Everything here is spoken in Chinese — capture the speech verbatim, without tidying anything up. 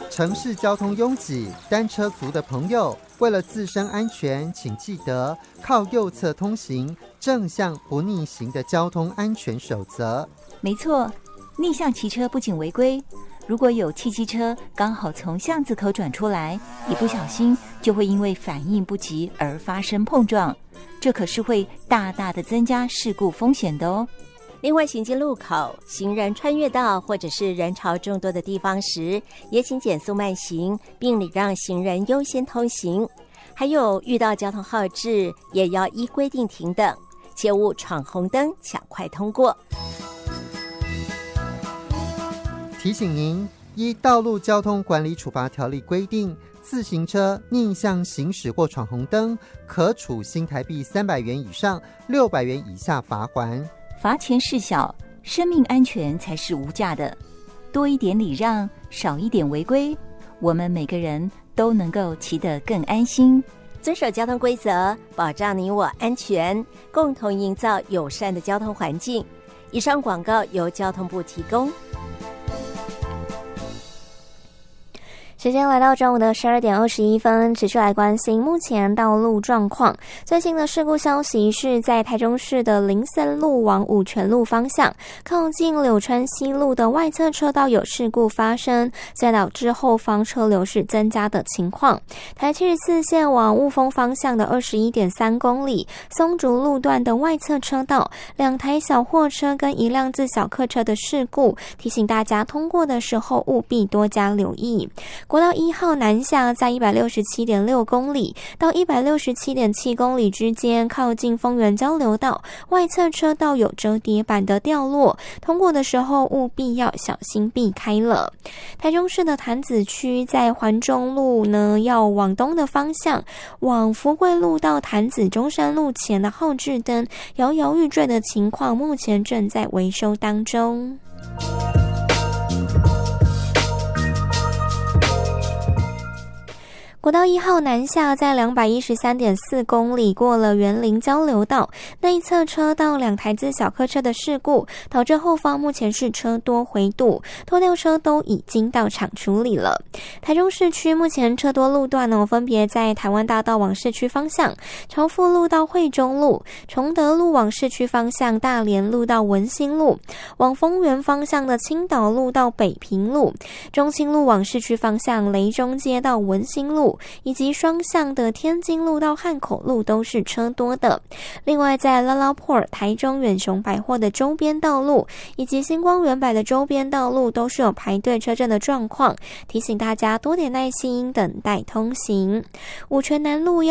城市交通拥挤，单车族的朋友为了自身安全，请记得靠右侧通行，正向不逆行的交通安全守则。 没错，逆向骑车不仅违规，如果有汽机车刚好从巷子口转出来，一不小心就会因为反应不及而发生碰撞，这可是会大大的增加事故风险的哦。 另外，行经路口、行人穿越道或者是人潮众多的地方时，也请减速慢行，并礼让行人优先通行。还有遇到交通号志，也要依规定停等，切勿闯红灯抢快通过。 提醒您，依《道路交通管理处罚条例》规定，自行车逆向行驶或闯红灯，可处新台币三百元以上六百元以下罚锾。 罚钱事小，生命安全才是无价的。多一点礼让，少一点违规，我们每个人都能够骑得更安心。 遵守交通规则，保障你我安全，共同营造友善的交通环境。以上广告由交通部提供。 时间来到中午的十二点二十一分，持续来关心目前道路状况。最新的事故消息是在台中市的林森路往五权路方向，靠近柳川西路的外侧车道有事故发生，所以导致后方车流是增加的情况。台七十四线往雾峰方向的 二十一点三公里，松竹路段的外侧车道，两台小货车跟一辆自小客车的事故，提醒大家通过的时候务必多加留意。国道一号南下在 一百六十七点六公里到 一百六十七点七公里之间，靠近丰原交流道外侧车道有折叠板的掉落，通过的时候务必要小心避开了。台中市的潭子区在环中路呢，要往东的方向，往福贵路到潭子中山路前的号志灯摇摇欲坠的情况，目前正在维修当中。国道一号南下在 两百一十三点四公里，过了园林交流道内侧车道两台自小客车的事故，导致后方目前是车多回堵，拖吊车都已经到场处理了。台中市区目前车多路段呢，分别在台湾大道往市区方向，朝富路到惠中路，崇德路往市区方向，大连路到文心路，往丰原方向的青岛路到北平路，中清路往市区方向，雷中街到文心路，以及双向的天津路到汉口路都是车多的。另外在拉拉坡台中远雄百货的周边道路以及星光远百的周边道路都是有排队车阵的状况，提醒大家多点耐心等待通行。五权南路